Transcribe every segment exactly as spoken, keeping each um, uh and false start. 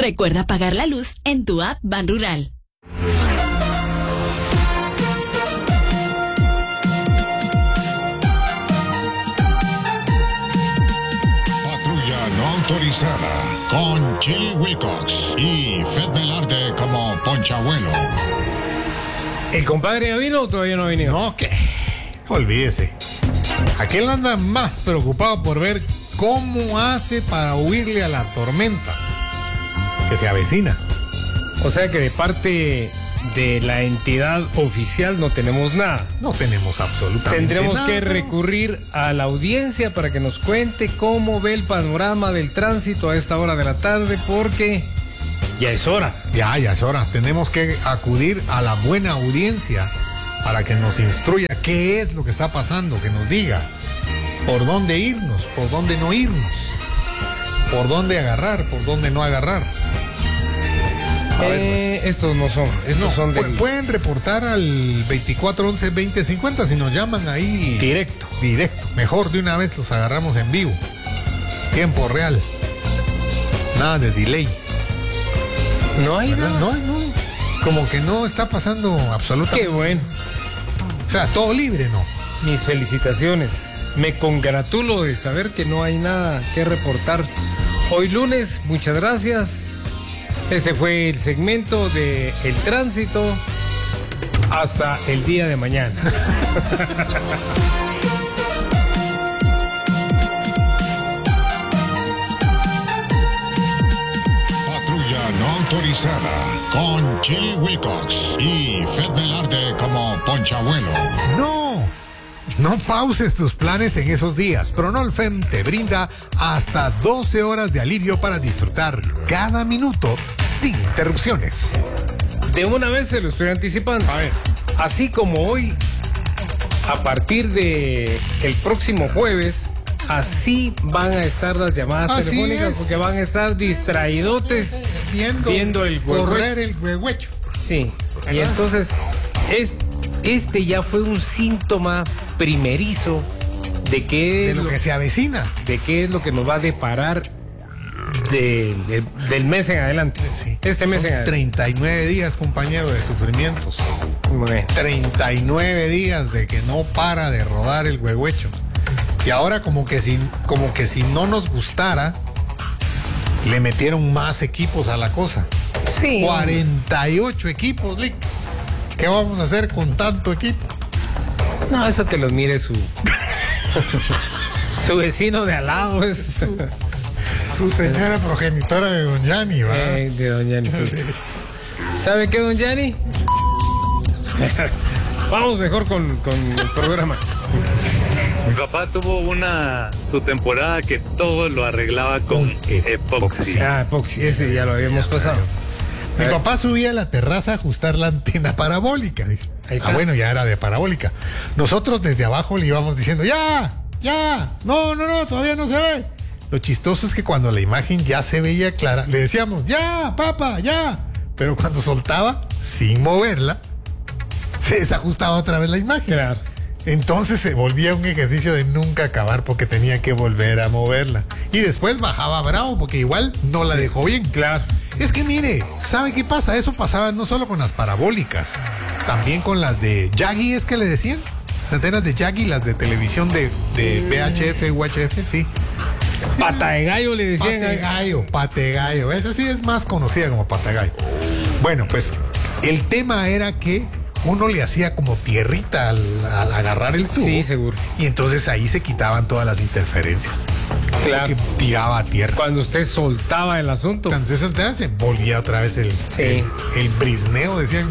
Recuerda pagar la luz en tu app Banrural. Patrulla no autorizada con Chili Wilcox y Fred Velarde como Ponchabuelo. ¿El compadre ya vino o todavía no ha venido? No, que olvídese. Aquel anda más preocupado por ver cómo hace para huirle a la tormenta que se avecina. O sea que de parte de la entidad oficial no tenemos nada. No tenemos absolutamente Tendremos nada. que recurrir a la audiencia para que nos cuente cómo ve el panorama del tránsito a esta hora de la tarde, porque ya es hora. Ya, ya es hora. Tenemos que acudir a la buena audiencia para que nos instruya qué es lo que está pasando, que nos diga por dónde irnos, por dónde no irnos, por dónde agarrar, por dónde no agarrar. A Eh, ver, pues. estos no son, estos No, son pu- del pueden reportar al veinticuatro once veinte cincuenta si nos llaman ahí directo. directo. Mejor de una vez los agarramos en vivo. Tiempo real. Nada de delay. No hay ¿Verdad? nada. No, no. Como que no está pasando absolutamente. Qué bueno. O sea, todo libre, ¿no? Mis felicitaciones. Me congratulo de saber que no hay nada que reportar. Hoy lunes, muchas gracias. Este fue el segmento de El Tránsito. Hasta el día de mañana. Patrulla no autorizada con Chili Wilcox y Fred Velarde como Ponchabuelo. No, no pauses tus planes en esos días. Pronolfem te brinda hasta doce horas de alivio para disfrutar cada minuto sin interrupciones. De una vez se lo estoy anticipando. A ver. Así como hoy, a partir de el próximo jueves, así van a estar las llamadas Así telefónicas, es. porque van a estar distraídotes Viendo, viendo el huehuecho. correr el huehuecho. Sí, y entonces es, este ya fue un síntoma primerizo de qué De es lo lo, que se avecina. de qué es lo que nos va a deparar de- de- del mes en adelante. Sí. Este mes Son en adelante. treinta y nueve días, compañero, de sufrimientos. Bueno, treinta y nueve días de que no para de rodar el huehuecho. Y ahora como que si, como que si no nos gustara, le metieron más equipos a la cosa. sí. cuarenta y ocho equipos, Lick. ¿Qué vamos a hacer con tanto equipo? No, eso que los mire su su vecino de al lado es Su señora progenitora de Don Yanni, ¿va? Eh, de Don Yanni, sí. ¿Sabe qué, Don Yanni? Vamos mejor con, con el programa. Mi papá tuvo una su temporada que todo lo arreglaba con epoxi. Ah, epoxi, ese ya lo habíamos pasado. Mi A ver. papá subía a la terraza a ajustar la antena parabólica. Dice. Ahí está. Ah, bueno, ya era de parabólica. Nosotros desde abajo le íbamos diciendo, ya, ya, no, no, no, todavía no se ve. Lo chistoso es que cuando la imagen ya se veía clara, le decíamos, ya, papá, ya. Pero cuando soltaba, sin moverla, se desajustaba otra vez la imagen. Claro. Entonces se volvía un ejercicio de nunca acabar porque tenía que volver a moverla. Y después bajaba bravo porque igual no la dejó bien. Claro. Es que mire, ¿sabe qué pasa? Eso pasaba no solo con las parabólicas, también con las de Yagi, es que le decían. Las antenas de Yagi, las de televisión de, de V H F, U H F, sí. Pata de gallo le decían. Pate gallo, pate gallo. Esa sí es más conocida como pate gallo. Bueno, pues el tema era que uno le hacía como tierrita al, al agarrar el tubo. Sí, seguro. Y entonces ahí se quitaban todas las interferencias. Claro. Que tiraba a tierra. Cuando usted soltaba el asunto. Cuando se soltaba, se volvía otra vez el, Sí. el, el brisneo, decían.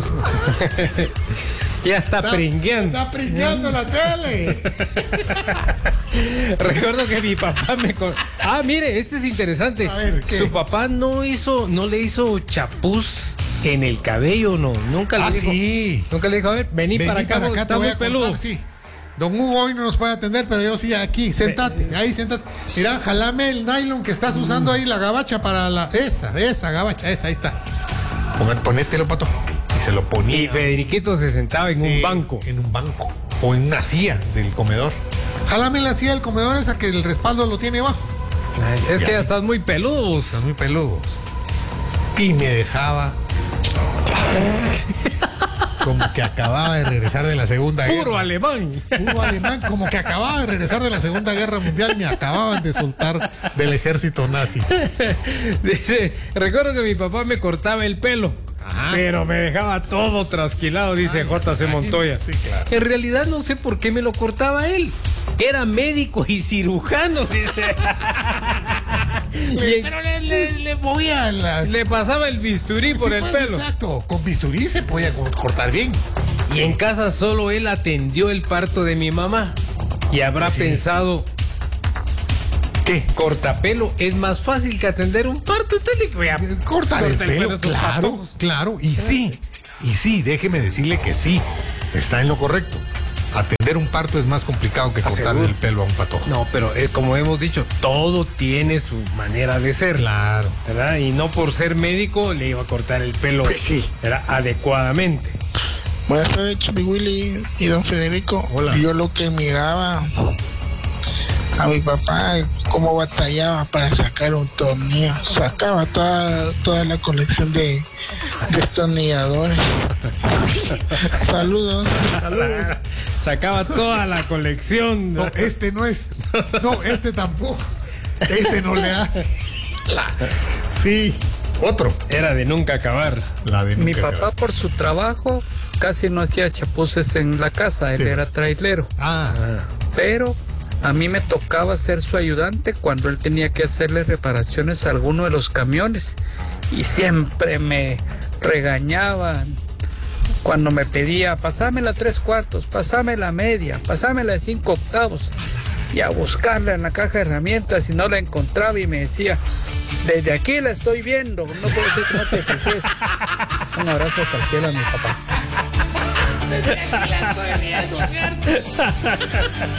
Ya está, pringueando. Está pringueando la tele. Recuerdo que mi papá me... con- Ah, mire, este es interesante. A ver, ¿qué? Su papá no hizo, no le hizo chapuz en el cabello, no. Nunca le Ah, dijo. sí. Nunca le dijo, a ver, vení, Vení para acá, para vos, acá, te está voy muy a peludo. contar, sí. Don Hugo hoy no nos puede atender, pero yo sí aquí. Sentate, ahí, sentate. Mira, jalame el nylon que estás usando ahí, la gabacha para la... Esa, esa gabacha, esa, ahí está. Pon- Ponételo, pato. Y se lo ponía. Y Federiquito se sentaba en Sí, un banco. En un banco. O en una silla del comedor. Jálame la silla del comedor esa que el respaldo lo tiene abajo. Ay, es Ya. que ya estás muy peludo. vos. Están muy peludos. y me dejaba como que acababa de regresar de la Segunda Guerra. Puro alemán. Puro alemán, como que acababa de regresar de la Segunda Guerra Mundial, me acababan de soltar del ejército nazi. Dice, recuerdo que mi papá me cortaba el pelo. Ajá. Pero me dejaba todo trasquilado, dice Ay, J C Montoya. Sí, claro. En realidad no sé por qué me lo cortaba él. Era médico y cirujano, dice. Le, pero le, le, le movía la... Le pasaba el bisturí por sí, el pues, pelo. Exacto, con bisturí se podía cortar bien. Y en casa solo él atendió el parto de mi mamá. Y habrá sí. pensado... ¿Qué? Cortapelo es más fácil que atender un parto. Cortar el pelo, claro, claro. Y sí, y sí, déjeme decirle que sí, está en lo correcto. Atender un parto es más complicado que cortarle el pelo a un patojo. No, pero eh, como hemos dicho, todo tiene su manera de ser. Claro. ¿Verdad? Y no por ser médico le iba a cortar el pelo pues sí. ¿verdad? Adecuadamente. Buenas tardes, Chili Willy y don Federico. Hola. Yo lo que miraba a mi papá, cómo batallaba para sacar un tornillo. Sacaba toda, toda la colección de destornilladores. Saludos. Saludos. Sacaba toda la colección. No, este no es. No, este tampoco. Este no le hace. La, sí, otro. Era de nunca acabar. La de nunca mi papá acabar. Por su trabajo casi no hacía chapuces en la casa. Él sí. era trailero. Ah. Pero a mí me tocaba ser su ayudante cuando él tenía que hacerle reparaciones a alguno de los camiones. Y siempre me regañaban cuando me pedía, pasame la tres cuartos, pasame la media, pasame la cinco octavos. Y a buscarla en la caja de herramientas y no la encontraba y me decía, desde aquí la estoy viendo, no puede ser que no te fijes. Un abrazo hasta el cielo a mi papá. Desde aquí la estoy viendo, ¿cierto?